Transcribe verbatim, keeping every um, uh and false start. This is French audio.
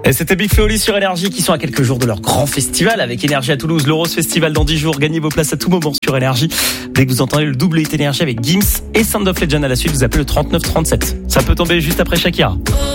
Et c'était Big Flo et Oli sur Énergie qui sont à quelques jours de leur grand festival avec Énergie à Toulouse, le Rose Festival dans dix jours. Gagnez vos places à tout moment sur Énergie. Dès que vous entendez le double hit Énergie avec Gims et Sound of Legend à la suite, vous appelez le trente-neuf trente-sept. Ça peut tomber juste après Shakira.